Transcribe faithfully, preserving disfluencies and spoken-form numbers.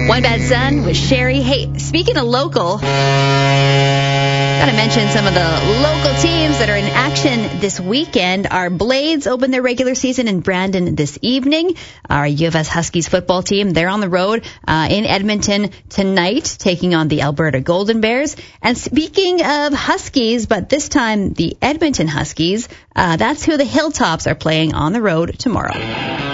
One Bad Son with Sherry. Hey, speaking of local, gotta mention some of the local teams that are in action this weekend. Our Blades open their regular season in Brandon this evening. Our U of S Huskies football team, they're on the road uh, in Edmonton tonight, taking on the Alberta Golden Bears. And speaking of Huskies, but this time the Edmonton Huskies, uh, that's who the Hilltops are playing on the road tomorrow.